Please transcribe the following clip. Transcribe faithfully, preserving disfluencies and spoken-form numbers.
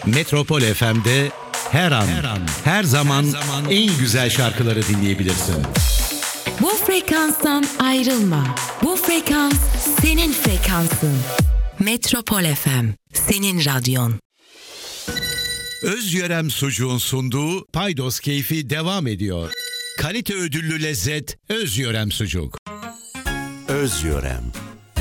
Metropol F M'de her an, her an, her zaman, her zaman en güzel şarkıları dinleyebilirsin. Bu frekanstan ayrılma. Bu frekans senin frekansın. Metropol F M, senin radyon. Özyörem Sucuğun sunduğu Paydos Keyfi devam ediyor. Kalite ödüllü lezzet Özyörem Sucuk. Özyörem.